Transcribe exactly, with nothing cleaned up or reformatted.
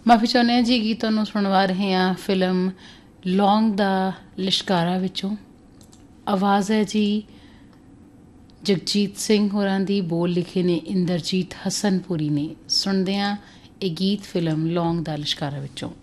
ਮਾਫੀ ਚਾਹੁੰਦੇ ਹਾਂ ਜੀ, ਗੀਤ ਤੁਹਾਨੂੰ ਸੁਣਵਾ ਰਹੇ ਹਾਂ ਫਿਲਮ ਲੌਂਗ ਦਾ ਲਿਸ਼ਕਾਰਾ ਵਿੱਚੋਂ। ਆਵਾਜ਼ ਹੈ ਜੀ ਜਗਜੀਤ ਸਿੰਘ ਹੋਰਾਂ ਦੀ, ਬੋਲ ਲਿਖੇ ਨੇ ਇੰਦਰਜੀਤ ਹਸਨਪੁਰੀ ਨੇ। ਸੁਣਦੇ ਹਾਂ ਇਹ ਗੀਤ ਫਿਲਮ ਲੌਂਗ ਦਾ ਲਿਸ਼ਕਾਰਾ ਵਿੱਚੋਂ।